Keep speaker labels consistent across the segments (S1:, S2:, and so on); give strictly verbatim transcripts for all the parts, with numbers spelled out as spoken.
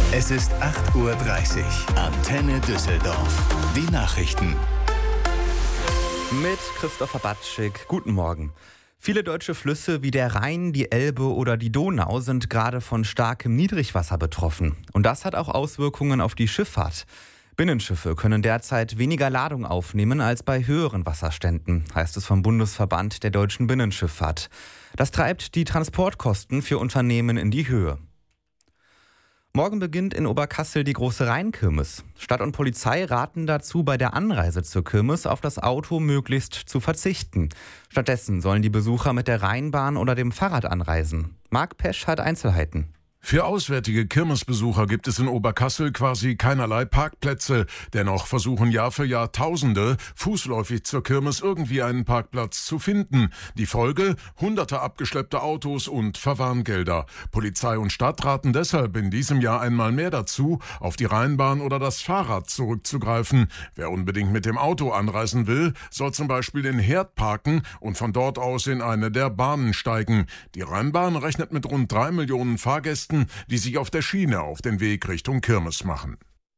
S1: Es ist acht Uhr dreißig. Antenne Düsseldorf. Die Nachrichten.
S2: Mit Christopher Batschik. Guten Morgen. Viele deutsche Flüsse wie der Rhein, die Elbe oder die Donau sind gerade von starkem Niedrigwasser betroffen. Und das hat auch Auswirkungen auf die Schifffahrt. Binnenschiffe können derzeit weniger Ladung aufnehmen als bei höheren Wasserständen, heißt es vom Bundesverband der deutschen Binnenschifffahrt. Das treibt die Transportkosten für Unternehmen in die Höhe. Morgen beginnt in Oberkassel die große Rheinkirmes. Stadt und Polizei raten dazu, bei der Anreise zur Kirmes auf das Auto möglichst zu verzichten. Stattdessen sollen die Besucher mit der Rheinbahn oder dem Fahrrad anreisen. Marc Pesch hat Einzelheiten.
S3: Für auswärtige Kirmesbesucher gibt es in Oberkassel quasi keinerlei Parkplätze. Dennoch versuchen Jahr für Jahr Tausende, fußläufig zur Kirmes irgendwie einen Parkplatz zu finden. Die Folge? Hunderte abgeschleppte Autos und Verwarngelder. Polizei und Stadt raten deshalb in diesem Jahr einmal mehr dazu, auf die Rheinbahn oder das Fahrrad zurückzugreifen. Wer unbedingt mit dem Auto anreisen will, soll zum Beispiel in Herd parken und von dort aus in eine der Bahnen steigen. Die Rheinbahn rechnet mit rund drei Millionen Fahrgästen, die sich auf der Schiene auf den Weg Richtung Kirmes machen.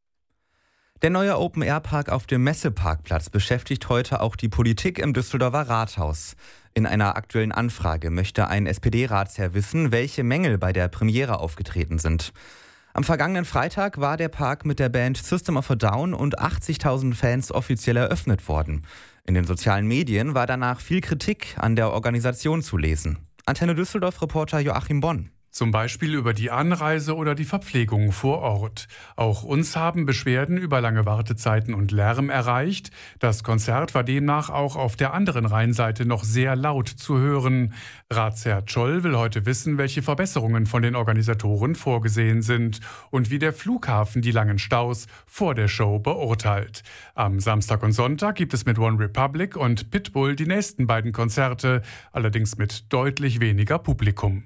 S2: Der neue Open-Air-Park auf dem Messeparkplatz beschäftigt heute auch die Politik im Düsseldorfer Rathaus. In einer aktuellen Anfrage möchte ein S P D-Ratsherr wissen, welche Mängel bei der Premiere aufgetreten sind. Am vergangenen Freitag war der Park mit der Band System of a Down und achtzigtausend Fans offiziell eröffnet worden. In den sozialen Medien war danach viel Kritik an der Organisation zu lesen. Antenne Düsseldorf-Reporter Joachim Bonn.
S4: Zum Beispiel über die Anreise oder die Verpflegung vor Ort. Auch uns haben Beschwerden über lange Wartezeiten und Lärm erreicht. Das Konzert war demnach auch auf der anderen Rheinseite noch sehr laut zu hören. Ratsherr Tscholl will heute wissen, welche Verbesserungen von den Organisatoren vorgesehen sind und wie der Flughafen die langen Staus vor der Show beurteilt. Am Samstag und Sonntag gibt es mit One Republic und Pitbull die nächsten beiden Konzerte, allerdings mit deutlich weniger Publikum.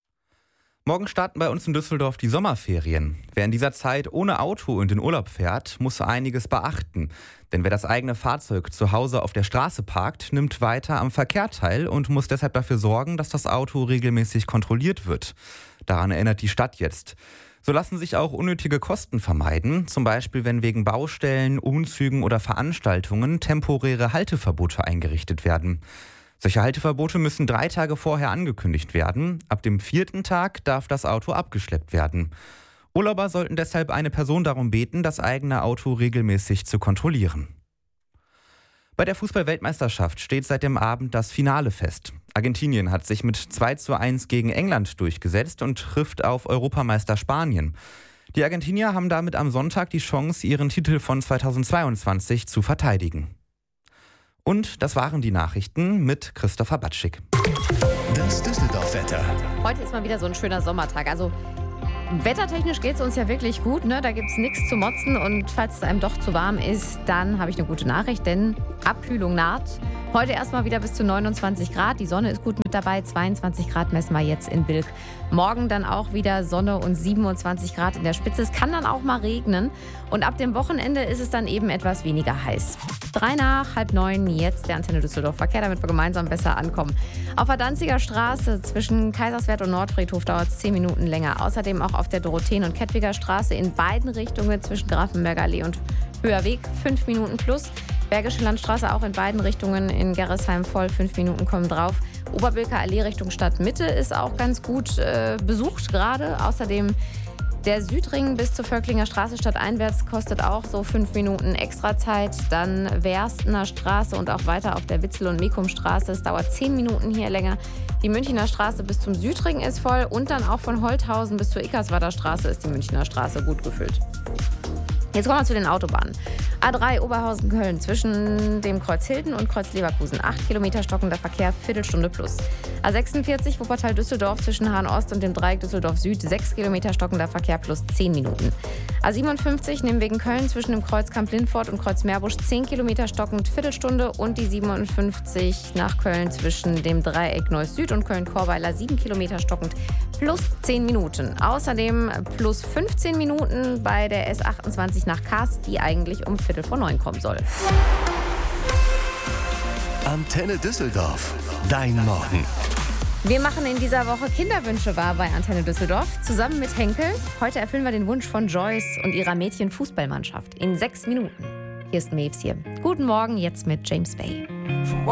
S2: Morgen starten bei uns in Düsseldorf die Sommerferien. Wer in dieser Zeit ohne Auto in den Urlaub fährt, muss einiges beachten. Denn wer das eigene Fahrzeug zu Hause auf der Straße parkt, nimmt weiter am Verkehr teil und muss deshalb dafür sorgen, dass das Auto regelmäßig kontrolliert wird. Daran erinnert die Stadt jetzt. So lassen sich auch unnötige Kosten vermeiden, zum Beispiel wenn wegen Baustellen, Umzügen oder Veranstaltungen temporäre Halteverbote eingerichtet werden. Solche Halteverbote müssen drei Tage vorher angekündigt werden. Ab dem vierten Tag darf das Auto abgeschleppt werden. Urlauber sollten deshalb eine Person darum beten, das eigene Auto regelmäßig zu kontrollieren. Bei der Fußball-Weltmeisterschaft steht seit dem Abend das Finale fest. Argentinien hat sich mit zwei zu eins gegen England durchgesetzt und trifft auf Europameister Spanien. Die Argentinier haben damit am Sonntag die Chance, ihren Titel von zweitausendzweiundzwanzig zu verteidigen. Und das waren die Nachrichten mit Christopher Batschik.
S1: Das Düsseldorf-Wetter.
S5: Heute ist mal wieder so ein schöner Sommertag. Also wettertechnisch geht es uns ja wirklich gut, ne? Da gibt es nichts zu motzen. Und falls es einem doch zu warm ist, dann habe ich eine gute Nachricht, denn Abkühlung naht. Heute erstmal wieder bis zu neunundzwanzig Grad. Die Sonne ist gut mit dabei. zweiundzwanzig Grad messen wir jetzt in Bilk. Morgen dann auch wieder Sonne und siebenundzwanzig Grad in der Spitze. Es kann dann auch mal regnen. Und ab dem Wochenende ist es dann eben etwas weniger heiß. Drei nach halb neun, jetzt der Antenne Düsseldorf Verkehr, damit wir gemeinsam besser ankommen. Auf der Danziger Straße zwischen Kaiserswerth und Nordfriedhof dauert es zehn Minuten länger. Außerdem auch auf der Dorotheen- und Kettwiger Straße in beiden Richtungen zwischen Grafenberger Allee und Höherweg fünf Minuten plus. Bergische Landstraße auch in beiden Richtungen in Gerresheim voll, fünf Minuten kommen drauf. Oberbilker Allee Richtung Stadtmitte ist auch ganz gut äh, besucht gerade. Außerdem der Südring bis zur Völklinger Straße stadteinwärts kostet auch so fünf Minuten extra Zeit. Dann Werstener Straße und auch weiter auf der Witzel- und Mekumstraße. Es dauert zehn Minuten hier länger. Die Münchner Straße bis zum Südring ist voll und dann auch von Holthausen bis zur Ickerswader Straße ist die Münchner Straße gut gefüllt. Jetzt kommen wir zu den Autobahnen. A drei Oberhausen-Köln zwischen dem Kreuz Hilden und Kreuz Leverkusen. acht Kilometer stockender Verkehr, Viertelstunde plus. A sechsundvierzig Wuppertal-Düsseldorf zwischen Hahn-Ost und dem Dreieck Düsseldorf-Süd. sechs Kilometer stockender Verkehr plus zehn Minuten. A siebenundfünfzig Nimwegen Köln zwischen dem Kreuz Kamp-Lindfort und Kreuz Meerbusch. zehn Kilometer stockend, Viertelstunde. Und die siebenundfünfzig nach Köln zwischen dem Dreieck Neuss-Süd und Köln-Korweiler. sieben Kilometer stockend plus zehn Minuten. Außerdem plus fünfzehn Minuten bei der S achtundzwanzig nach Kars, die eigentlich um Viertel vor neun kommen soll.
S1: Antenne Düsseldorf. Dein Morgen.
S5: Wir machen in dieser Woche Kinderwünsche wahr bei Antenne Düsseldorf, zusammen mit Henkel. Heute erfüllen wir den Wunsch von Joyce und ihrer Mädchenfußballmannschaft in sechs Minuten. Hier ist Maves hier. Guten Morgen, jetzt mit James Bay.